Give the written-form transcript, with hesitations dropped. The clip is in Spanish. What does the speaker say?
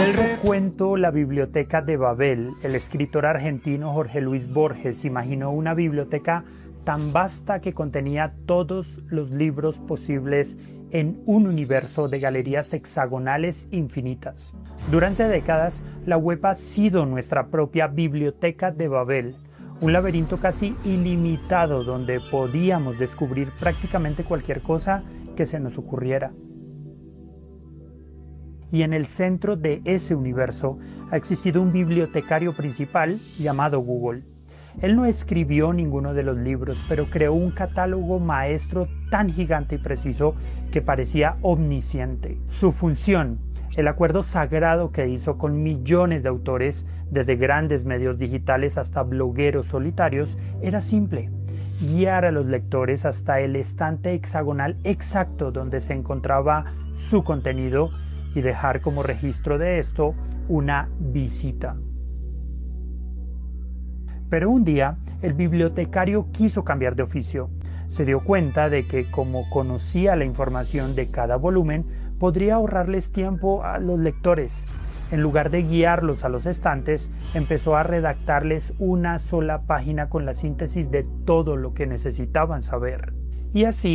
el cuento La Biblioteca de Babel, el escritor argentino Jorge Luis Borges imaginó una biblioteca tan vasta que contenía todos los libros posibles en un universo de galerías hexagonales infinitas. Durante décadas, la web ha sido nuestra propia Biblioteca de Babel, un laberinto casi ilimitado donde podíamos descubrir prácticamente cualquier cosa que se nos ocurriera. Y en el centro de ese universo ha existido un bibliotecario principal llamado Google. Él no escribió ninguno de los libros, pero creó un catálogo maestro tan gigante y preciso que parecía omnisciente. Su función, el acuerdo sagrado que hizo con millones de autores, desde grandes medios digitales hasta blogueros solitarios, era simple: guiar a los lectores hasta el estante hexagonal exacto donde se encontraba su contenido y dejar como registro de esto una visita. Pero un día, el bibliotecario quiso cambiar de oficio. Se dio cuenta de que, como conocía la información de cada volumen, podría ahorrarles tiempo a los lectores. En lugar de guiarlos a los estantes, empezó a redactarles una sola página con la síntesis de todo lo que necesitaban saber. Y así,